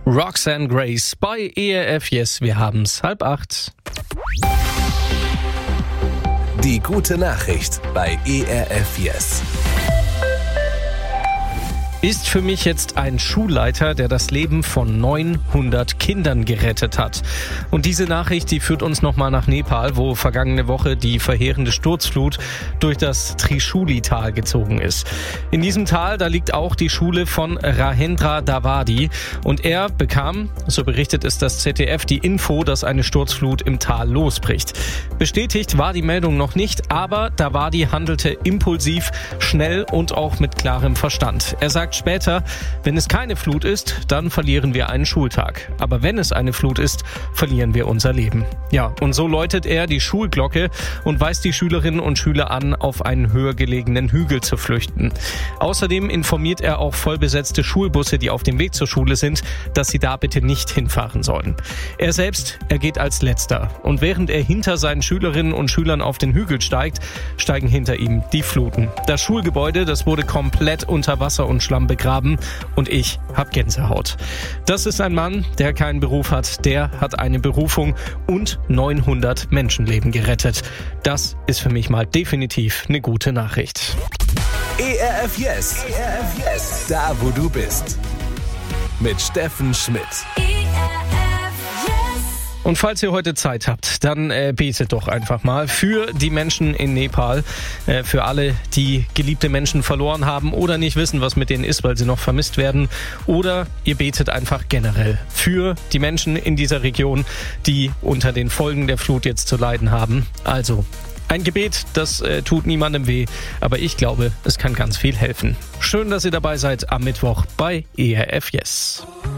Roxanne Grace bei ERF Yes, wir haben's 7:30. Die gute Nachricht bei ERF Yes. Ist für mich jetzt ein Schulleiter, der das Leben von 900 Kindern gerettet hat. Und diese Nachricht, die führt uns nochmal nach Nepal, wo vergangene Woche die verheerende Sturzflut durch das Trishuli-Tal gezogen ist. In diesem Tal, da liegt auch die Schule von Rahendra Dawadi. Und er bekam, so berichtet es das ZDF, die Info, dass eine Sturzflut im Tal losbricht. Bestätigt war die Meldung noch nicht, aber Dawadi handelte impulsiv, schnell und auch mit klarem Verstand. Er sagt später, wenn es keine Flut ist, dann verlieren wir einen Schultag. Aber wenn es eine Flut ist, verlieren wir unser Leben. Ja, und so läutet er die Schulglocke und weist die Schülerinnen und Schüler an, auf einen höher gelegenen Hügel zu flüchten. Außerdem informiert er auch vollbesetzte Schulbusse, die auf dem Weg zur Schule sind, dass sie da bitte nicht hinfahren sollen. Er selbst, er geht als Letzter. Und während er hinter seinen Schülerinnen und Schülern auf den Hügel steigt, steigen hinter ihm die Fluten. Das Schulgebäude, das wurde komplett unter Wasser und Schlamm begraben und ich habe Gänsehaut. Das ist ein Mann, der keinen Beruf hat, der hat eine Berufung und 900 Menschenleben gerettet. Das ist für mich mal definitiv eine gute Nachricht. ERF Yes. ERF Yes. Da, wo du bist. Mit Steffen Schmidt. Und falls ihr heute Zeit habt, dann betet doch einfach mal für die Menschen in Nepal, für alle, die geliebte Menschen verloren haben oder nicht wissen, was mit denen ist, weil sie noch vermisst werden. Oder ihr betet einfach generell für die Menschen in dieser Region, die unter den Folgen der Flut jetzt zu leiden haben. Also ein Gebet, das tut niemandem weh, aber ich glaube, es kann ganz viel helfen. Schön, dass ihr dabei seid am Mittwoch bei ERF Yes.